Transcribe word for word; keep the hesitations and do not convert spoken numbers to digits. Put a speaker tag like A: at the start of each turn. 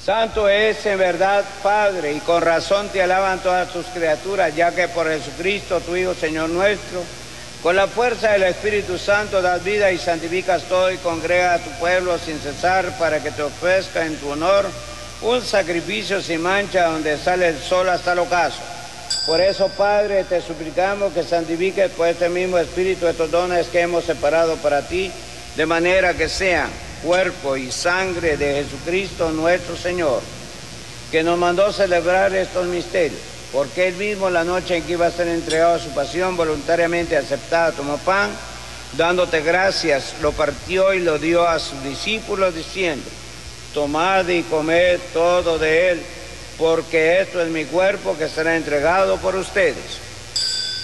A: Santo es en verdad, Padre, y con razón te alaban todas tus criaturas, ya que por Jesucristo, tu Hijo, Señor nuestro, con la fuerza del Espíritu Santo das vida y santificas todo y congrega a tu pueblo sin cesar para que te ofrezca en tu honor un sacrificio sin mancha donde sale el sol hasta el ocaso. Por eso, Padre, te suplicamos que santifiques por este mismo Espíritu estos dones que hemos separado para ti, de manera que sean cuerpo y sangre de Jesucristo nuestro Señor, que nos mandó celebrar estos misterios, porque él mismo la noche en que iba a ser entregado a su pasión, voluntariamente aceptada, tomó pan, dándote gracias, lo partió y lo dio a sus discípulos, diciendo: tomad y comed todo de él, porque esto es mi cuerpo que será entregado por ustedes.